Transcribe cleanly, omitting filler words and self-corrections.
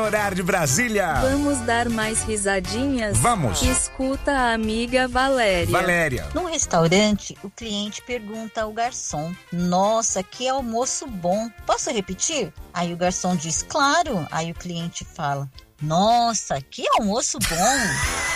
horário de Brasília. Vamos dar mais risadinhas? Vamos. Escuta a amiga Valéria. Valéria. Num restaurante, o cliente pergunta ao garçom: nossa, que almoço bom. Posso repetir? Aí o garçom diz: claro. Aí o cliente fala: nossa, que almoço bom.